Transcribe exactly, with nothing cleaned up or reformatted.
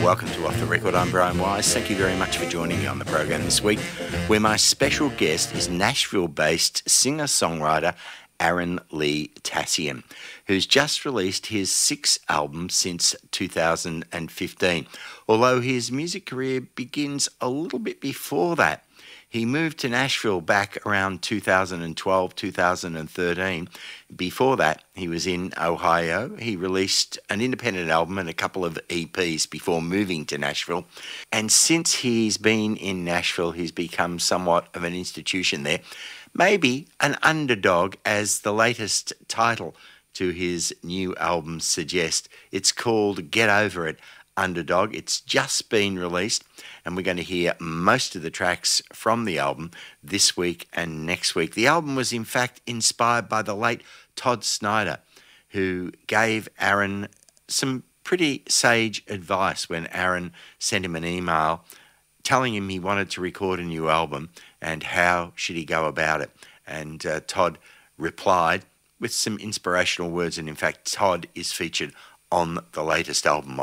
welcome to Off the Record. I'm Brian Wise. Thank you very much for joining me on the program this week, where my special guest is Nashville-based singer-songwriter Aaron Lee Tassian, who's just released his sixth album since two thousand fifteen. Although his music career begins a little bit before that. He moved to Nashville back around two thousand twelve, two thousand thirteen. Before that, he was in Ohio. He released an independent album and a couple of E Ps before moving to Nashville. And since he's been in Nashville, he's become somewhat of an institution there. Maybe an underdog, as the latest title to his new album suggests. It's called Get Over It, Underdog. It's just been released, and we're going to hear most of the tracks from the album this week and next week. The album was in fact inspired by the late Todd Snyder, who gave Aaron some pretty sage advice when Aaron sent him an email telling him he wanted to record a new album and how should he go about it. And uh, Todd replied with some inspirational words, and in fact Todd is featured on the latest album